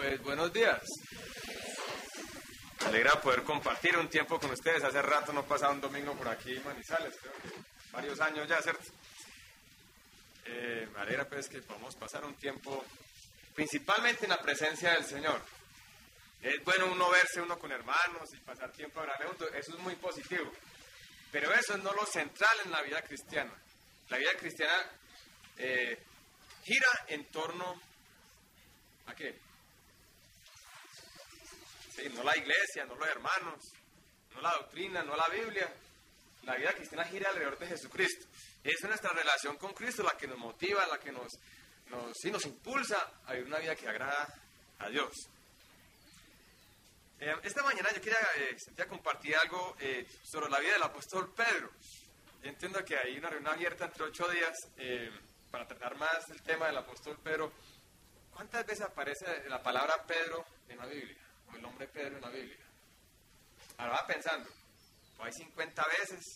Pues buenos días. Me alegra poder compartir un tiempo con ustedes. Hace rato no pasaba un domingo por aquí en Manizales, creo que varios años ya, ¿cierto? Me alegra pues que podamos pasar un tiempo principalmente en la presencia del Señor. Es bueno uno verse uno con hermanos y pasar tiempo agradable juntos, eso es muy positivo. Pero eso no es lo central en la vida cristiana. La vida cristiana gira en torno ¿a qué? Sí, no la iglesia, no los hermanos, no la doctrina, no la Biblia. La vida cristiana gira alrededor de Jesucristo. Es nuestra relación con Cristo la que nos motiva, la que nos impulsa a vivir una vida que agrada a Dios. Esta mañana yo quería compartir algo sobre la vida del apóstol Pedro. Yo entiendo que hay una reunión abierta entre 8 días para tratar más el tema del apóstol Pedro. ¿Cuántas veces aparece la palabra Pedro en la Biblia? O el nombre Pedro en la Biblia. Ahora va pensando, pues hay 50 veces,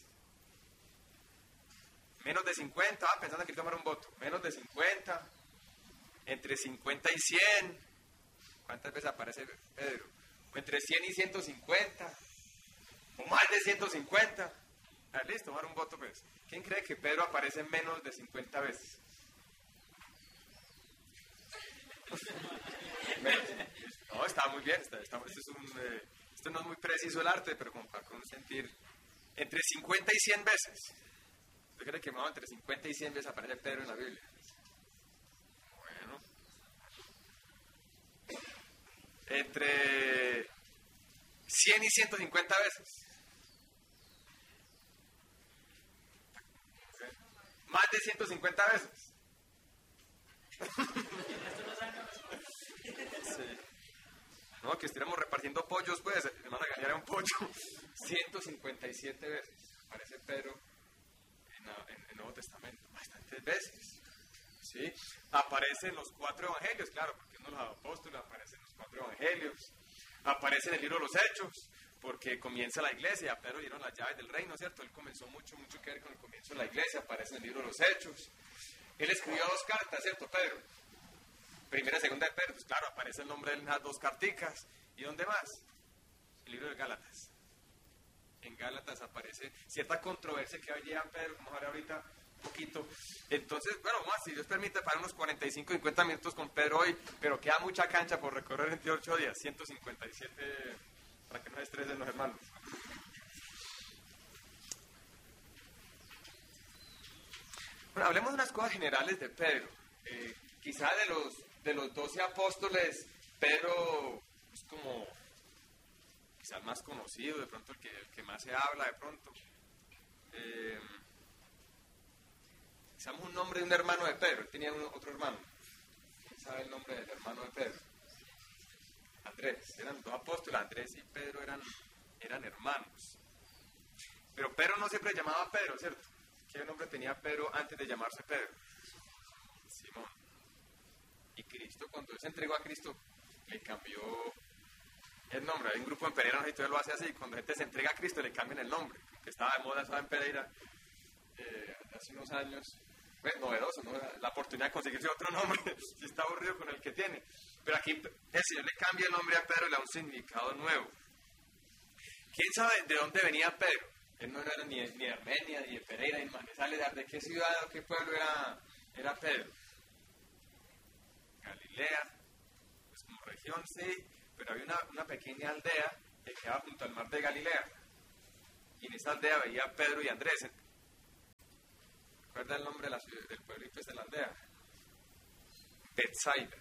menos de 50, va pensando que tomar un voto, menos de 50, entre 50 y 100, ¿cuántas veces aparece Pedro? O entre 100 y 150, o más de 150. A ver, listo, tomar un voto pues. ¿Quién cree que Pedro aparece menos de 50 veces? No, está muy bien, esto no es muy preciso el arte, pero como para sentir entre 50 y 100 veces. ¿Usted cree que más entre 50 y 100 veces aparece Pedro en la Biblia? Bueno, entre 100 y 150 veces. Más de 150 veces. Sí. No, que estuviéramos repartiendo pollos, pues, hermana Galeana era un pollo. 157 veces aparece Pedro en el Nuevo Testamento, bastantes veces. ¿Sí? Aparece en los 4 evangelios, claro, porque uno de los apóstoles aparece en los 4 evangelios. Aparece en el libro de los Hechos, porque comienza la iglesia, a Pedro dieron las llaves del reino, ¿cierto? Él comenzó mucho que ver con el comienzo de la iglesia, aparece en el libro de los Hechos. Él escribió 2 cartas, ¿cierto, Pedro? Primera y segunda de Pedro, pues claro, aparece el nombre de él en las 2 carticas. ¿Y dónde más? El libro de Gálatas. En Gálatas aparece cierta controversia que había Pedro, vamos a ver ahorita un poquito. Entonces, bueno, más, si Dios permite, para unos 45, 50 minutos con Pedro hoy, pero queda mucha cancha por recorrer 28 días, 157, para que no se estresen los hermanos. Bueno, hablemos de unas cosas generales de Pedro. Quizá de los 12 apóstoles, Pedro es como quizá el más conocido, de pronto el que más se habla, de pronto. Quizá un nombre de un hermano de Pedro, él tenía otro hermano. ¿Quién sabe el nombre del hermano de Pedro? Andrés, eran 2 apóstoles, Andrés y Pedro eran hermanos. Pero Pedro no siempre llamaba Pedro, ¿cierto? ¿Qué nombre tenía Pedro antes de llamarse Pedro? Simón. Y Cristo, cuando él se entregó a Cristo, le cambió el nombre. Hay un grupo en Pereira, no sé si todavía lo hace así, cuando la gente se entrega a Cristo le cambian el nombre, que estaba de moda, estaba en Pereira hace unos años. Pues novedoso, ¿no? La oportunidad de conseguirse otro nombre, si está aburrido con el que tiene. Pero aquí el Señor le cambia el nombre a Pedro y le da un significado nuevo. ¿Quién sabe de dónde venía Pedro? Él no era ni de Armenia, ni de Pereira, ni de Manizales. ¿De qué ciudad o qué pueblo era Pedro? Galilea, pues como región sí, pero había una pequeña aldea que quedaba junto al mar de Galilea. Y en esa aldea veía a Pedro y Andrés. ¿Recuerda el nombre del pueblito de la aldea? Betsaida.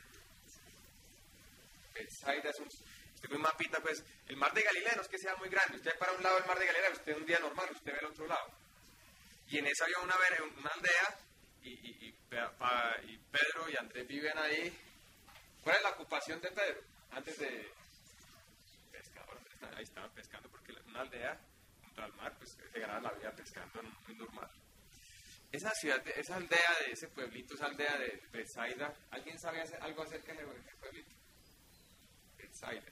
Betsaida es usted ve un mapita, pues, el mar de Galilea no es que sea muy grande. Usted para un lado del mar de Galilea, usted un día normal, usted ve el otro lado. Y en esa había una aldea, y Pedro y Andrés viven ahí. ¿Cuál es la ocupación de Pedro? Antes de pescador, ahí estaban pescando, porque una aldea junto al mar, pues se ganaba la vida pescando, muy normal. Esa aldea de ese pueblito, esa aldea de Betsaida, ¿alguien sabe algo acerca de ese pueblito? Betsaida.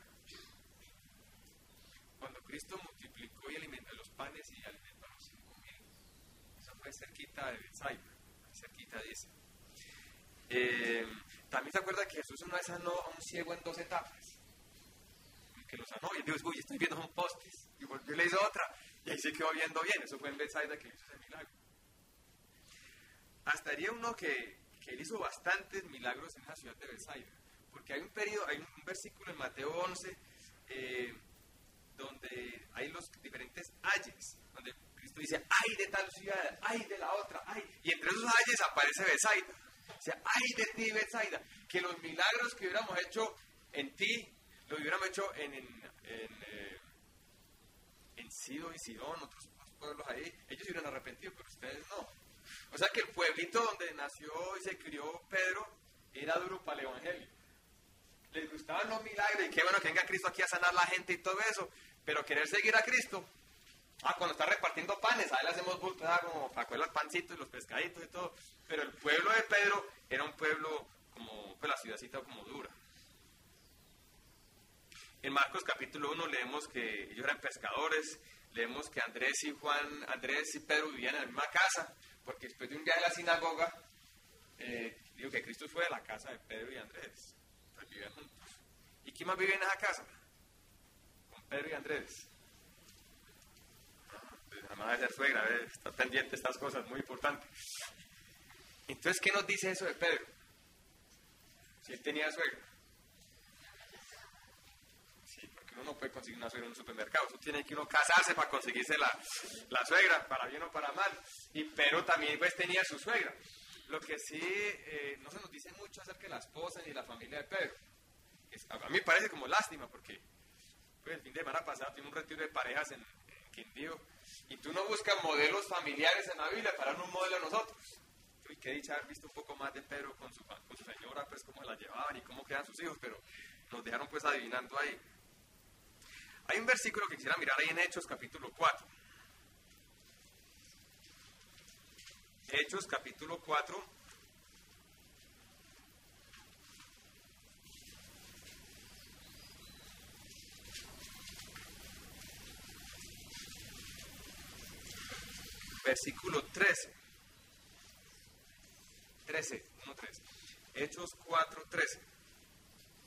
Cuando Cristo multiplicó y alimentó los panes y alimentó a los 5,000, eso fue cerquita de Betsaida, cerquita dice. También se acuerda que Jesús una vez sanó a un ciego en 2 etapas. Que lo sanó y él dijo, uy, estoy viendo son postes. Y volvió y le hizo otra. Y ahí se quedó viendo bien. Eso fue en Betsaida que hizo ese milagro. Hasta diría uno que él hizo bastantes milagros en la ciudad de Betsaida. Porque hay un versículo en Mateo 11 donde hay los diferentes ayes. Donde Cristo dice, ay de tal ciudad, ay de la otra, ay. Y entre esos ayes aparece Betsaida. O sea, ay de ti, Betsaida, que los milagros que hubiéramos hecho en ti, lo hubiéramos hecho en Sido y Sidón, otros pueblos ahí, ellos se hubieran arrepentido, pero ustedes no. O sea que el pueblito donde nació y se crió Pedro era duro para el evangelio. Les gustaban los milagros y qué bueno que venga Cristo aquí a sanar la gente y todo eso, pero querer seguir a Cristo, cuando está repartiendo panes, ahí le hacemos bulto, como para coger los pancitos y los pescaditos y todo, pero el pueblo de Pedro era un pueblo como, pues la ciudadcita como dura. En Marcos capítulo 1 leemos que ellos eran pescadores, leemos que Andrés y Pedro vivían en la misma casa, porque después de un viaje a la sinagoga, digo que Cristo fue de la casa de Pedro y Andrés, pues vivían juntos. ¿Y quién más vive en esa casa? Con Pedro y Andrés. Además de ser suegra, está pendiente de estas cosas, muy importantes. Entonces, ¿qué nos dice eso de Pedro? Si él tenía suegra. Sí, porque uno no puede conseguir una suegra en un supermercado. Uno tiene que casarse para conseguirse la suegra, para bien o para mal. Y Pedro también pues tenía su suegra. Lo que sí no se nos dice mucho acerca de la esposa ni la familia de Pedro. A mí me parece como lástima porque pues, el fin de semana pasado tuve un retiro de parejas en Quindío y tú no buscas modelos familiares en la Biblia para dar un modelo a nosotros. Y qué dicha haber visto un poco más de Pedro con su señora, pues cómo la llevaban y cómo quedan sus hijos, pero nos dejaron pues adivinando ahí. Hay un versículo que quisiera mirar ahí en Hechos capítulo 4. Hechos capítulo 4. Versículo 13. 1:13. Hechos 4:13.